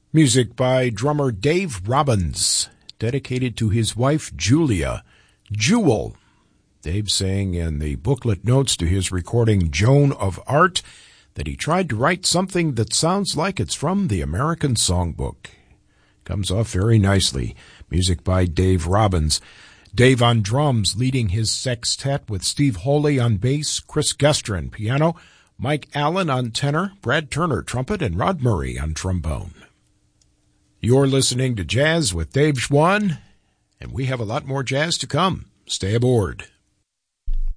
Music by drummer Dave Robbins, dedicated to his wife Julia. Jewel. Dave saying in the booklet notes to his recording Joan of Art that he tried to write something that sounds like it's from the American Songbook. Comes off very nicely. Music by Dave Robbins. Dave on drums, leading his sextet with Steve Holy on bass, Chris Gestrin piano, Mike Allen on tenor, Brad Turner trumpet, and Rod Murray on trombone. You're listening to Jazz with Dave Schwann, and we have a lot more jazz to come. Stay aboard.